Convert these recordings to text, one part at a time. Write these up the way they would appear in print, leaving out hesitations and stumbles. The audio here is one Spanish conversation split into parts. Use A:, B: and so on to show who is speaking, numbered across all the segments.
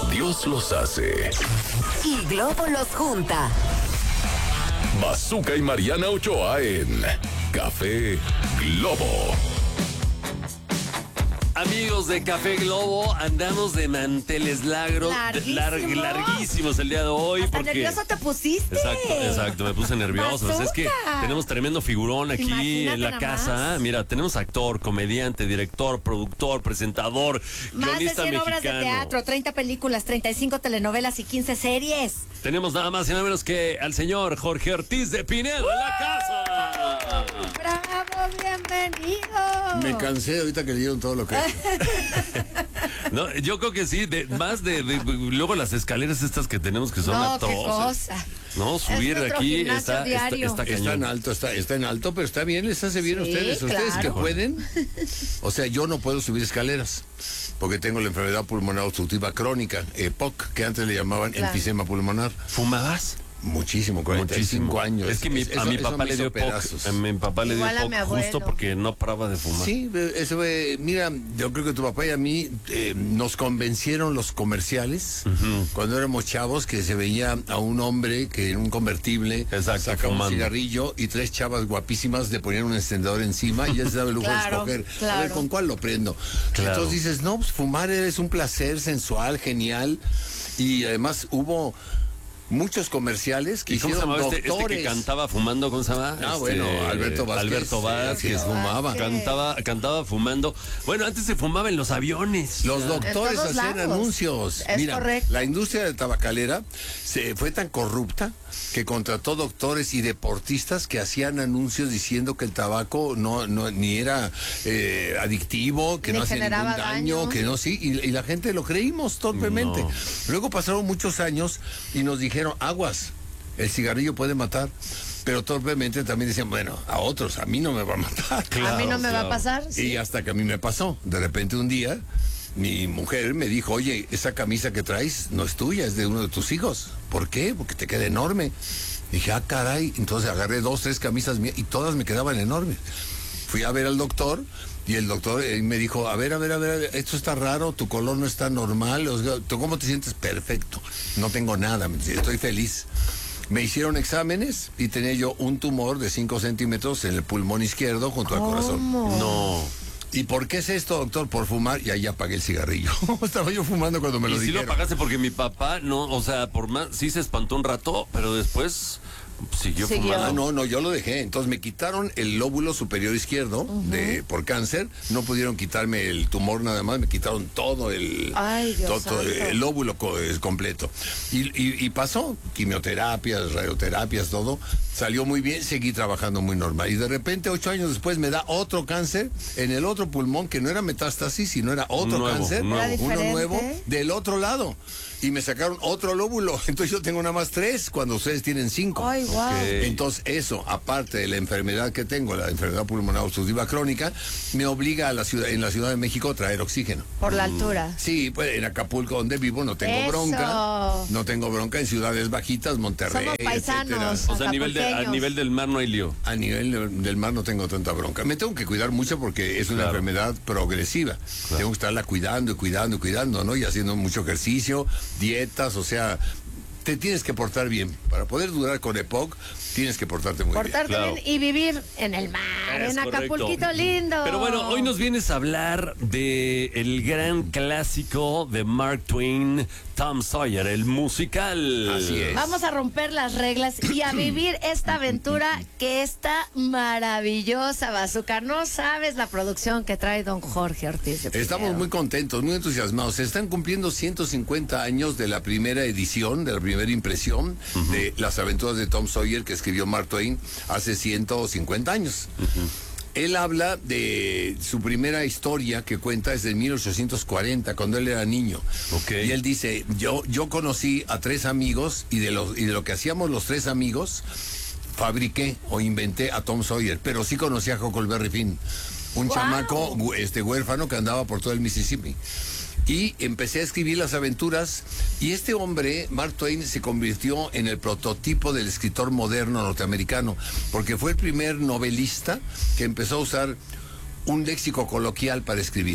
A: Dios los hace.
B: Y Globo los junta.
A: Bazooka y Mariana Ochoa en Café Globo.
C: Amigos de Café Globo, andamos de manteles larguísimos el día de hoy.
B: Hasta
C: porque...
B: nervioso te pusiste.
C: Exacto, me puse nervioso.
B: Bazooka.
C: Es que tenemos tremendo figurón aquí
B: Imagínate
C: en la
B: nada
C: casa.
B: más.
C: Mira, tenemos actor, comediante, director, productor, presentador,
B: Más de
C: guionista
B: 100 obras de
C: mexicano.
B: teatro, 30 películas, 35 telenovelas y 15 series.
C: Tenemos nada más y nada menos que al señor Jorge Ortiz de Pinedo en la casa.
B: ¡Bravo, bienvenido!
D: Me cansé ahorita que leyeron todo lo que...
C: No, yo creo que sí, luego las escaleras estas que tenemos que son
B: No, qué
C: atroces.
B: cosa.
C: No, subir
B: Es nuestro
C: aquí
B: gimnasio
C: está
B: diario.
D: Está
C: cañón.
D: en alto, está en alto, pero está bien, les hace bien a
B: Sí,
D: ustedes. Ustedes que
B: claro.
D: pueden. O sea, yo no puedo subir escaleras porque tengo la enfermedad pulmonar obstructiva crónica, EPOC, que antes le llamaban
B: Claro.
D: enfisema pulmonar.
C: ¿Fumabas?
D: Muchísimo, 45
C: Muchísimo.
D: años.
C: Es que a mi papá le dio
D: pedazos.
C: EPOC. A mi papá le dio
B: Igual a
C: EPOC
B: mi abuelo.
C: justo porque no paraba de fumar.
D: Sí, eso mira, yo creo que tu papá y a mí nos convencieron los comerciales cuando éramos chavos que se veía a un hombre que en un convertible
C: Exacto,
D: sacaba un
C: fumando.
D: cigarrillo y tres chavas guapísimas le ponían un encendedor encima y ya se daba el lujo
B: Claro,
D: de escoger. A
B: claro.
D: ver, ¿con cuál lo prendo?
C: Claro.
D: Entonces dices, no, pues fumar es un placer sensual, genial. Y además hubo muchos comerciales que
C: ¿Y cómo se
D: hicieron
C: llamaba este
D: doctores.
C: que cantaba fumando? ¿Cómo se llama?
D: Bueno, Alberto Vázquez.
C: Alberto Vázquez.
D: Fumaba.
C: Cantaba fumando. Bueno, antes se fumaba en los aviones.
D: Los doctores
B: todos
D: hacían
B: lados.
D: anuncios.
B: Es
D: Mira,
B: correcto.
D: la industria de tabacalera se fue tan corrupta que contrató doctores y deportistas que hacían anuncios diciendo que el tabaco ni era adictivo, que
B: Ni
D: no hacía ningún
B: generaba
D: daño,
B: daño.
D: que no, sí, y la gente lo creímos torpemente.
C: No.
D: Luego pasaron muchos años y nos dijeron, aguas, el cigarrillo puede matar. Pero torpemente también decían, bueno, a otros, a mí no me va a matar.
B: A mí no me va a
C: claro.
B: pasar.
D: Y
B: Sí.
D: hasta que a mí me pasó. De repente un día, mi mujer me dijo, oye, esa camisa que traes no es tuya, es de uno de tus hijos. ¿Por qué? Porque te queda enorme. Dije, ah, caray. Entonces agarré 2, 3 camisas mías y todas me quedaban enormes. Fui a ver al doctor y el doctor me dijo, a ver, esto está raro, tu color no está normal. O sea, ¿tú cómo te sientes? Perfecto. No tengo nada, estoy feliz. Me hicieron exámenes y tenía yo un tumor de 5 centímetros en el pulmón izquierdo junto al corazón.
C: No.
D: ¿Y por qué es esto, doctor? Por fumar. Y ahí apagué el cigarrillo. Estaba yo fumando cuando me
C: Y
D: lo
C: sí
D: dijeron.
C: lo pagaste porque mi papá, no, o sea, por más, sí se espantó un rato, pero después siguió
B: Siguió.
C: fumando.
D: No, yo lo dejé. Entonces me quitaron el lóbulo superior izquierdo por cáncer. No pudieron quitarme el tumor nada más, me quitaron todo el,
B: Ay, Dios
D: todo
B: santo.
D: el lóbulo completo. Y pasó, quimioterapias, radioterapias, todo. Salió muy bien, seguí trabajando muy normal. Y de repente, 8 años después, me da otro cáncer en el otro pulmón, que no era metástasis, sino era otro
C: Nuevo,
D: cáncer,
C: nuevo.
B: ¿Era
D: uno
B: diferente?
D: nuevo, del otro lado. Y me sacaron otro lóbulo. Entonces yo tengo nada más 3 cuando ustedes tienen 5.
B: Ay, wow.
C: Ok.
D: Entonces eso, aparte de la enfermedad que tengo, la enfermedad pulmonar obstructiva crónica, me obliga en la Ciudad de México a traer oxígeno.
B: Por la altura.
D: Sí, pues en Acapulco donde vivo no tengo
B: Eso.
D: bronca. No tengo bronca en ciudades bajitas, Monterrey,
B: Somos paisanos.
D: etcétera.
C: O sea, a nivel del mar no hay lío.
D: A nivel del mar no tengo tanta bronca. Me tengo que cuidar mucho porque es una
C: Claro.
D: enfermedad progresiva. Tengo que estarla cuidando, ¿no? Y haciendo mucho ejercicio, dietas, o sea, te tienes que portar bien. Para poder durar con EPOC, tienes que portarte muy
B: Portarte
C: Claro.
B: bien y vivir en el mar,
C: Es
B: en
C: correcto.
B: Acapulquito lindo.
C: Pero bueno, hoy nos vienes a hablar de el gran clásico de Mark Twain, Tom Sawyer, el musical.
D: bien. Así es.
B: Vamos a romper las reglas y a vivir esta aventura que está maravillosa, Bazooka. No sabes la producción que trae don Jorge Ortiz de
D: Estamos
B: Pinedo.
D: muy contentos, muy entusiasmados. Se están cumpliendo 150 años de la primera edición, de la primera impresión de Las aventuras de Tom Sawyer que escribió Mark Twain hace 150 años. Él habla de su primera historia que cuenta desde 1840, cuando él era niño.
C: Ok.
D: Y él dice, yo conocí a 3 amigos y de lo que hacíamos los 3 amigos, fabriqué o inventé a Tom Sawyer, pero sí conocí a Huckleberry Finn, un
B: ¡Wow!
D: chamaco huérfano que andaba por todo el Mississippi. Y empecé a escribir las aventuras y este hombre, Mark Twain, se convirtió en el prototipo del escritor moderno norteamericano, porque fue el primer novelista que empezó a usar un léxico coloquial para escribir.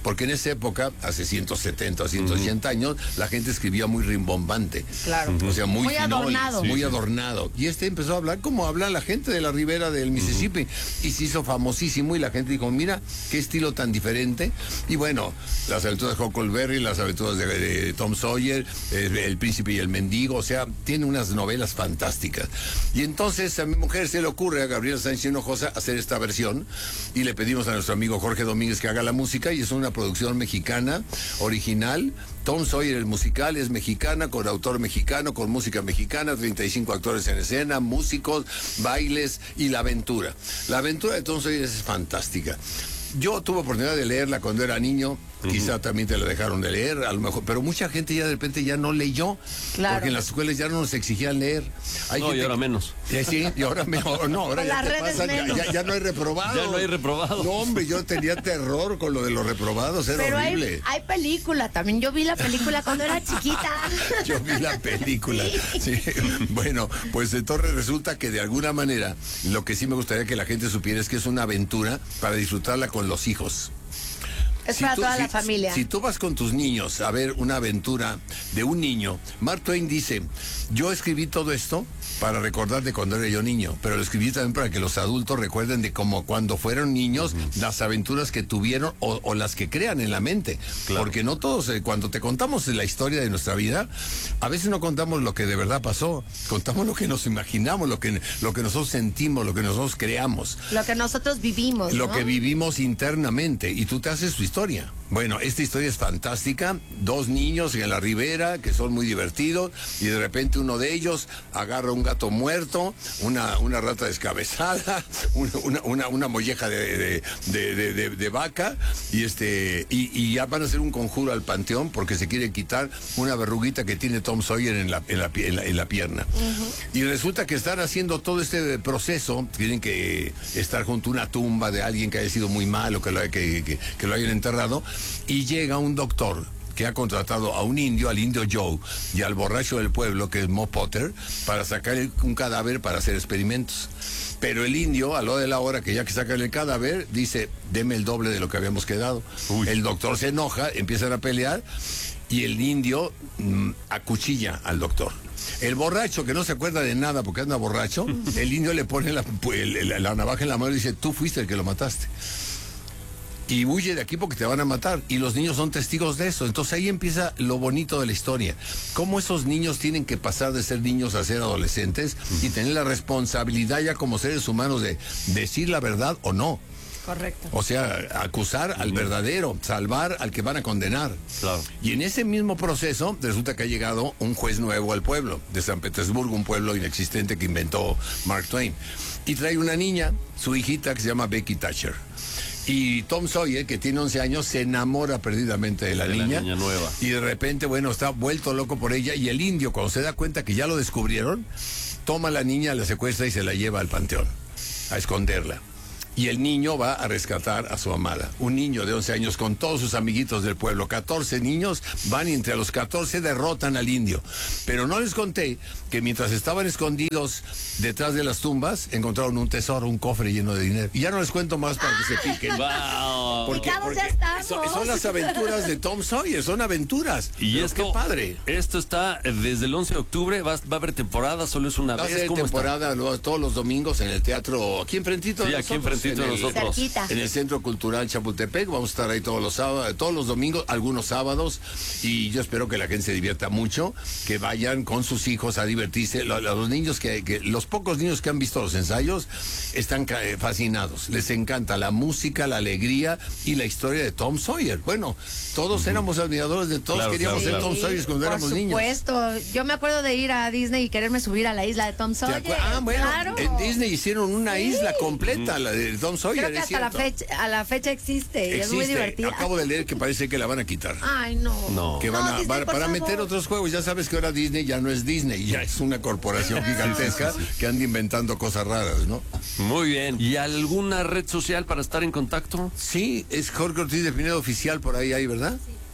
D: Porque en esa época, hace 170 o 180 años, la gente escribía muy rimbombante.
B: Claro.
D: O sea, muy finolis,
B: adornado.
D: muy adornado. Y empezó a hablar como habla la gente de la ribera del Mississippi. Y se hizo famosísimo y la gente dijo, mira, qué estilo tan diferente. Y bueno, las aventuras de Huckleberry, las aventuras de Tom Sawyer, El Príncipe y el Mendigo, o sea, tiene unas novelas fantásticas. Y entonces a mi mujer se le ocurre, a Gabriela Sánchez Hinojosa, hacer esta versión y le pedimos a nuestro amigo Jorge Domínguez que haga la música y es una producción mexicana, original. Tom Sawyer, el musical, es mexicana, con autor mexicano, con música mexicana, 35 actores en escena, músicos, bailes y la aventura. La aventura de Tom Sawyer es fantástica. Yo tuve oportunidad de leerla cuando era niño, quizá también te la dejaron de leer, a lo mejor, pero mucha gente ya de repente ya no leyó,
B: claro,
D: porque en las escuelas ya no nos exigían leer. Hay
C: No,
D: gente
C: y ahora menos.
D: Sí, y ahora mejor, no, ahora
B: Con
D: ya
B: las
D: te
B: redes
D: pasan,
B: menos.
D: ya no hay reprobados.
C: Ya no hay reprobados.
D: No, hombre, yo tenía terror con lo de los reprobados, era
B: Pero
D: horrible.
B: hay película también. Yo vi la película cuando era chiquita.
D: Yo vi la película. Sí. Bueno, pues entonces resulta que de alguna manera lo que sí me gustaría que la gente supiera es que es una aventura para disfrutarla con los hijos.
B: Es para toda la familia.
D: Si tú vas con tus niños a ver una aventura de un niño, Mark Twain dice, yo escribí todo esto para recordar de cuando era yo niño, pero lo escribí también para que los adultos recuerden de como cuando fueron niños, las aventuras que tuvieron o las que crean en la mente.
C: Claro.
D: Porque no todos, cuando te contamos la historia de nuestra vida, a veces no contamos lo que de verdad pasó, contamos lo que nos imaginamos, lo que nosotros sentimos, lo que nosotros creamos.
B: Lo que nosotros vivimos,
D: Lo
B: ¿no?
D: que vivimos internamente y tú te haces tu historia. Bueno, esta historia es fantástica. 2 niños en la ribera que son muy divertidos y de repente uno de ellos agarra un gato muerto, una rata descabezada, una molleja de vaca y ya van a hacer un conjuro al panteón porque se quiere quitar una verruguita que tiene Tom Sawyer en la pierna. Y resulta que están haciendo todo este proceso, tienen que estar junto a una tumba de alguien que haya sido muy malo, que lo hayan enterrado, y llega un doctor que ha contratado a un indio, al indio Joe, y al borracho del pueblo, que es Mo Potter, para sacar un cadáver para hacer experimentos. Pero el indio, a lo de la hora que ya que sacan el cadáver, dice, deme el doble de lo que habíamos quedado.
C: Uy.
D: El doctor se enoja, empiezan a pelear, y el indio acuchilla al doctor. El borracho, que no se acuerda de nada porque anda borracho, el indio le pone la navaja en la mano y dice, tú fuiste el que lo mataste. Y huye de aquí porque te van a matar. Y los niños son testigos de eso. Entonces ahí empieza lo bonito de la historia. Cómo esos niños tienen que pasar de ser niños a ser adolescentes y tener la responsabilidad ya como seres humanos de decir la verdad o no.
B: Correcto.
D: O sea, acusar al verdadero, salvar al que van a condenar.
C: Claro.
D: Y en ese mismo proceso resulta que ha llegado un juez nuevo al pueblo, de San Petersburgo, un pueblo inexistente que inventó Mark Twain. Y trae una niña, su hijita, que se llama Becky Thatcher. Y Tom Sawyer, que tiene 11 años, se enamora perdidamente de la niña.
C: niña nueva.
D: Y de repente, bueno, está vuelto loco por ella. Y el indio, cuando se da cuenta que ya lo descubrieron, toma a la niña, la secuestra y se la lleva al panteón a esconderla. Y el niño va a rescatar a su amada. Un niño de 11 años con todos sus amiguitos del pueblo. 14 niños van y entre los 14 derrotan al indio. Pero no les conté que mientras estaban escondidos detrás de las tumbas, encontraron un tesoro, un cofre lleno de dinero. Y ya no les cuento más para que se piquen.
C: ¡Wow!
B: Picados ya estamos.
D: Son las aventuras de Tom Sawyer, son aventuras.
C: Y
D: Pero
C: esto,
D: qué padre.
C: Esto está desde el 11 de octubre, va a haber temporada, solo es una
D: Va a
C: vez.
D: ser
C: ¿Cómo está?
D: temporada todos los domingos en el teatro, aquí enfrentito de
C: Sí, aquí
D: nosotros,
C: enfrentito de
D: en el-
C: nosotros.
B: Cerquita.
D: En el Centro Cultural Chapultepec, vamos a estar ahí todos los sábados, todos los domingos, algunos sábados, y yo espero que la gente se divierta mucho, que vayan con sus hijos a divertirse. Los niños los pocos niños que han visto los ensayos están fascinados, les encanta la música, la alegría y la historia de Tom Sawyer. Bueno, todos éramos admiradores de todos,
C: Claro,
D: queríamos
C: claro,
D: ser Tom Sawyer cuando éramos niños.
B: Por supuesto. Yo me acuerdo de ir a Disney y quererme subir a la isla de Tom Sawyer.
D: Bueno,
B: claro.
D: en Disney hicieron una isla completa, la de Tom Sawyer.
B: Creo que
D: es
B: hasta
D: cierto.
B: a la fecha existe. Y es muy divertida.
D: Acabo de leer que parece que la van a quitar.
B: Ay, no.
C: No.
D: Que
B: No, Disney, por
D: para
B: favor.
D: meter otros juegos. Ya sabes que ahora Disney ya no es Disney, ya es una corporación gigantesca que anda inventando cosas raras, ¿no?
C: Muy bien. ¿Y alguna red social para estar en contacto?
D: Sí, es Jorge Ortiz de Pinedo Oficial, por ahí hay, ¿verdad?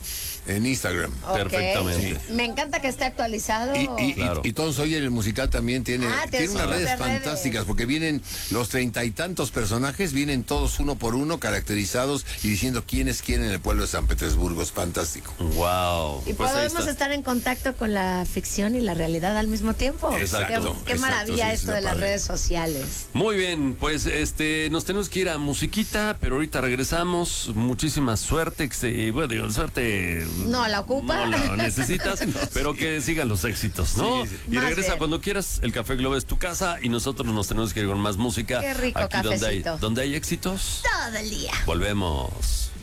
D: En Instagram.
B: Ok.
C: Perfectamente.
B: Me encanta que esté actualizado.
C: Claro.
D: Y Tom Sawyer, el musical, también tiene
B: tiene
D: unas
B: sus
D: redes
B: redes.
D: fantásticas, porque vienen los 30 y tantos personajes, vienen todos uno por uno, caracterizados y diciendo quién es quién en el pueblo de San Petersburgo. Es fantástico.
C: Wow.
B: Y
C: Pues ahí
B: podemos
C: está.
B: estar en contacto con la ficción y la realidad al mismo tiempo.
D: Exacto,
B: Qué
D: exacto,
B: maravilla
D: sí,
B: esto
D: está
B: de las
D: padre.
B: redes sociales.
C: Muy bien, pues nos tenemos que ir a musiquita, pero ahorita regresamos. Muchísima suerte, bueno, digo, suerte.
B: No la ocupa.
C: No la necesitas, pero que sigan los éxitos, ¿no?
D: Sí, sí.
C: Y
B: Más
C: regresa
B: bien.
C: cuando quieras. El Café Globo es tu casa y nosotros nos tenemos que ir con más música.
B: Qué rico
C: aquí
B: cafecito.
C: donde hay éxitos.
B: Todo el día.
C: Volvemos.